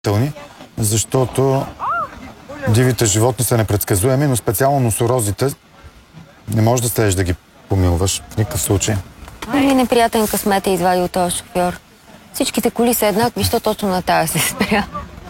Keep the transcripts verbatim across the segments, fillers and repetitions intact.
защото дивите животни са непредсказуеми, но специално носорозите не можеш да стееш да ги помилваш в никакъв случай. Ами неприятен късмет е извадил този шофьор. Всичките коли са еднакви, що точно на тая се спря.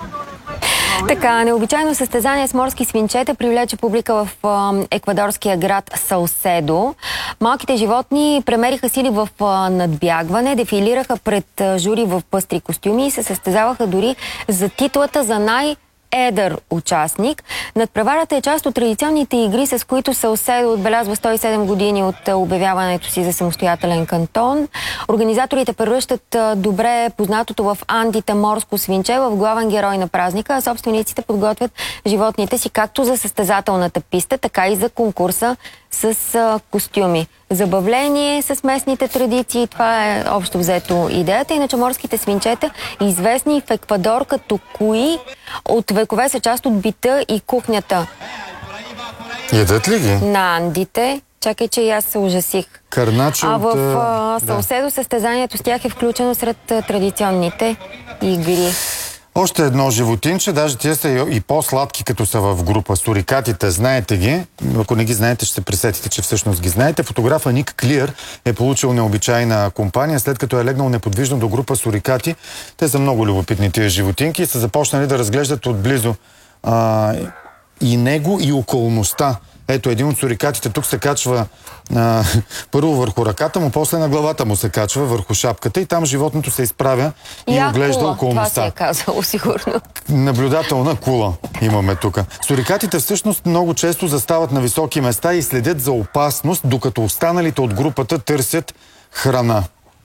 Така, необичайно състезание с морски свинчета привлече публика в еквадорския град Салседо. Малките животни премериха сили в надбягване, дефилираха пред жури в пъстри костюми и се състезаваха дори за титлата за най- едър участник. Надпреварата е част от традиционните игри, с които Салседо отбелязва сто и седем години от обявяването си за самостоятелен кантон. Организаторите превръщат добре познатото в Андите морско свинче в главен герой на празника, а собствениците подготвят животните си както за състезателната писта, така и за конкурса с костюми. Забавление с местните традиции, това е общо взето идеята. Иначе морските свинчета, известни в Еквадор като кои, от векове са част от бита и кухнята. Ядат ли ги? На Андите. Чакай, че и аз се ужасих. Кърначе а от... в Салседо да. състезанието с тях е включено сред традиционните игри. Още едно животинче, даже тия са и по-сладки, като са в група. Сурикатите, знаете ги. Ако не ги знаете, ще се пресетите, че всъщност ги знаете. Фотографа Ник Клиър е получил необичайна компания, след като е легнал неподвижно до група сурикати. Те са много любопитни тия животинки и са започнали да разглеждат отблизо а, и него, и околността. Ето, един от сурикатите тук се качва а, първо върху ръката му, после на главата му се качва върху шапката и там животното се изправя и Я оглежда кула. околността. Това си е казало, сигурно. Наблюдателна кула имаме тук. Сурикатите всъщност много често застават на високи места и следят за опасност, докато останалите от групата търсят храна.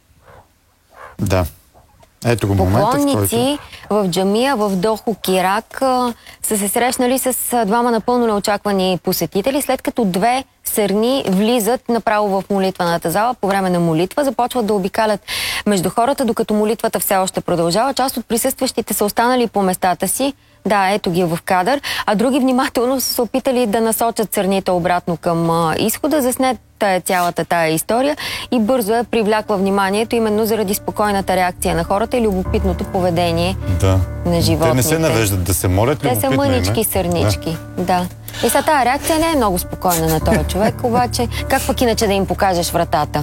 Да. Ето го момента, в който... в джамия в Дохо Кирак са се срещнали с двама напълно неочаквани посетители, след като две сърни влизат направо в молитвената зала по време на молитва, започват да обикалят между хората, докато молитвата все още продължава. Част от присъстващите са останали по местата си, да, ето ги в кадър, а други внимателно са се опитали да насочат сърните обратно към а, изхода. Заснета е цялата тая история и бързо е привлякла вниманието именно заради спокойната реакция на хората и любопитното поведение да. на животните. Те не се навеждат да се молят. Те са мънички сърнички. Да. да. И са тая реакция не е много спокойна на този човек, обаче как пък иначе да им покажеш вратата?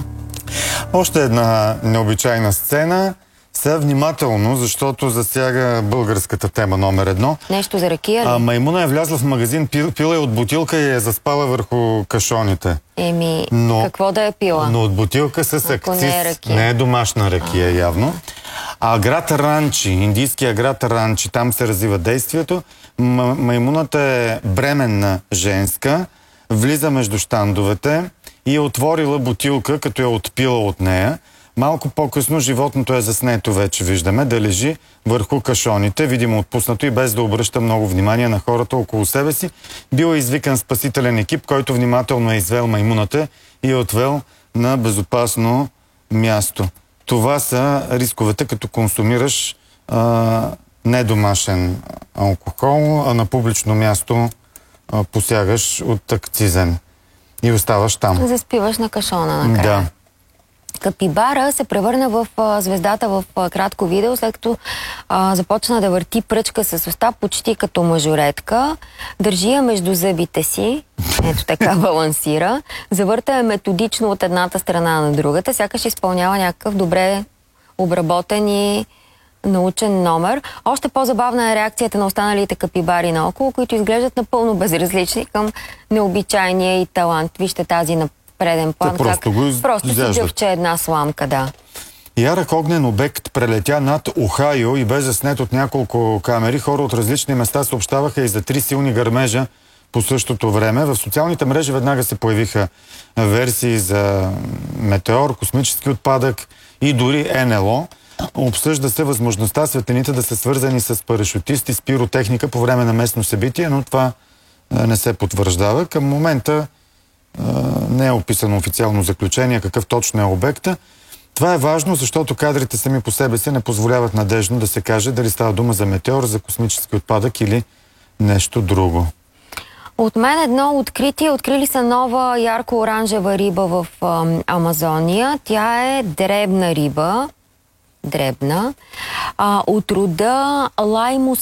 Още една необичайна сцена. Сега внимателно, защото засяга българската тема номер едно. Нещо за ракия ли? А, маймуна е влязла в магазин, пил, пила е от бутилка и е заспала върху кашоните. Еми, но, какво да е пила? Но от бутилка с акциз. Не е, не е домашна ракия, а. явно. А град Ранчи, индийския град Ранчи, там се развива действието. М- маймуната е бременна женска, влиза между щандовете и е отворила бутилка, като я отпила от нея. Малко по-късно животното е заснето вече, виждаме, да лежи върху кашоните, видимо отпуснато и без да обръща много внимание на хората около себе си. Бил е извикан спасителен екип, който внимателно е извел маймуната и е отвел на безопасно място. Това са рисковете, като консумираш а, недомашен алкохол, а на публично място а, посягаш от акцизен и оставаш там. Заспиваш на кашона накрая. Да. Капибара се превърна в а, звездата в а, кратко видео, след като а, започна да върти пръчка с уста почти като мажоретка. Държи я между зъбите си. Ето така балансира. Завърта е методично от едната страна на другата. Сякаш изпълнява някакъв добре обработен и научен номер. Още по-забавна е реакцията на останалите капибари наоколо, които изглеждат напълно безразлични към необичайния и талант. Вижте тази на преден план. Просто, как... го просто си дъвче една сламка, да. Ярък огнен обект прелетя над Охайо и бе заснет от няколко камери. Хора от различни места съобщаваха и за три силни гърмежа по същото време. В социалните мрежи веднага се появиха версии за метеор, космически отпадък и дори Ен Ел О. Обсъжда се възможността светлините да са свързани с парашутисти, с пиротехника по време на местно събитие, но това не се потвърждава. Към момента не е описано официално заключение какъв точно е обекта. Това е важно, защото кадрите сами по себе си не позволяват надежно да се каже дали става дума за метеор, за космически отпадък или нещо друго. От мен едно откритие. Открили са нова ярко-оранжева риба в ам, Амазония. Тя е дребна риба. дребна. А, от рода Лаймус